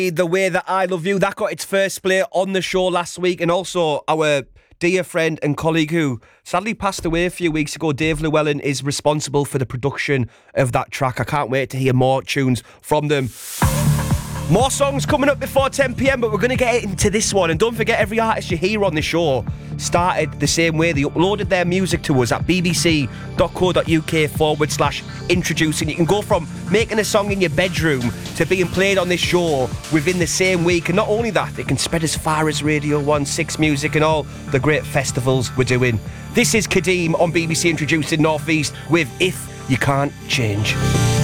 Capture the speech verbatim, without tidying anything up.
The Way That I Love You, that got its first play on the show last week, and also our dear friend and colleague who sadly passed away a few weeks ago, Dave Llewellyn, is responsible for the production of that track. I can't wait to hear more tunes from them. More songs coming up before ten p m, but we're going to get into this one. And don't forget, every artist you hear on the show started the same way. They uploaded their music to us at bbc.co.uk forward slash introducing. You can go from making a song in your bedroom to being played on this show within the same week. And not only that, it can spread as far as Radio one, Six Music and all the great festivals we're doing. This is Kadeem on B B C Introducing North East with If You Can't Change.